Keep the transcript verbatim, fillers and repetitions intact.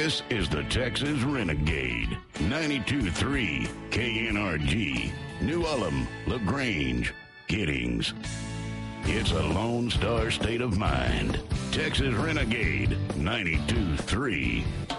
This is the Texas Renegade. ninety-two point three K N R G. New Ulm, LaGrange, Giddings. It's a Lone Star state of mind. Texas Renegade, ninety-two point three